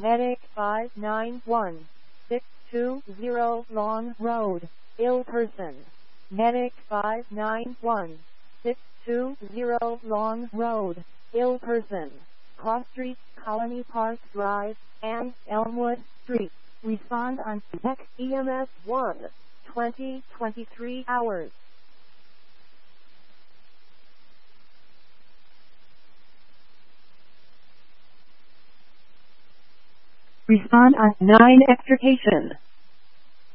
Medic 591620 Long Road, ill person. Medic 591620 Long Road, ill person. Cross Street, Colony Park Drive, and Elmwood Street. Respond on Tech EMS 1, 2023 hours. Respond on 9 extrication.